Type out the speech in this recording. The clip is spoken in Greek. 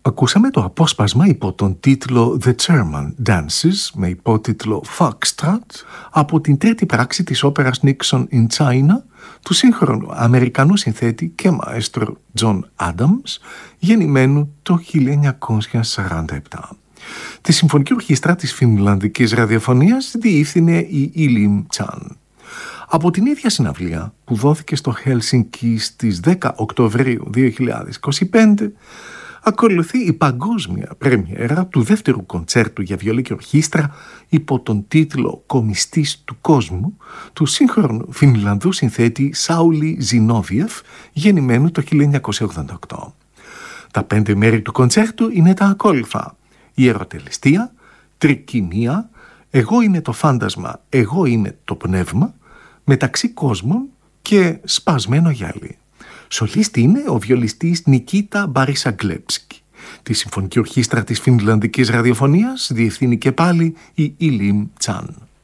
Ακούσαμε το απόσπασμα υπό τον τίτλο The German Dances με υπότιτλο Foxtrot από την τρίτη πράξη της όπερας Nixon in China του σύγχρονου Αμερικανού συνθέτη και μαέστρο John Adams, γεννημένου το 1947. Τη Συμφωνική Ορχήστρα της Φινλανδικής Ραδιοφωνίας διεύθυνε η Ήλιμ Τσάν. Από την ίδια συναυλία που δόθηκε στο Χέλσινκι στις 10 Οκτωβρίου 2025, ακολουθεί η παγκόσμια πρέμιερα του δεύτερου κοντσέρτου για βιολί και ορχήστρα υπό τον τίτλο «Κομιστής του κόσμου» του σύγχρονου Φινλανδού συνθέτη Σάουλι Ζινόβιεφ, γεννημένου το 1988. Τα 5 μέρη του κοντσέρτου είναι τα ακόλουθα: η ερωτελεστία, τρικυμία, εγώ είναι το φάντασμα, εγώ είναι το πνεύμα, μεταξύ κόσμων και σπασμένο γυαλί. Σολίστη είναι ο βιολιστής Νικίτα Μπαρισαγκλέψκι. Τη Συμφωνική Ορχήστρα της Φινλανδικής Ραδιοφωνίας διευθύνει και πάλι η Ήλιμ Τσάν.